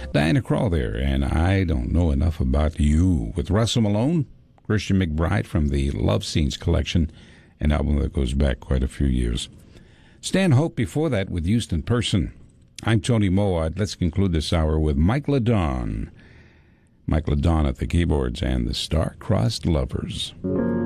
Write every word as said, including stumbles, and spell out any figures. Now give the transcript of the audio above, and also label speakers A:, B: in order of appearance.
A: Diana Krall there, and I Don't Know Enough About You, with Russell Malone, Christian McBride from the Love Scenes collection, an album that goes back quite a few years. Stan Hope before that with Houston Person. I'm Tony Moad. Let's conclude this hour with Mike LeDon. Mike LeDon at the keyboards and the Star-Crossed Lovers.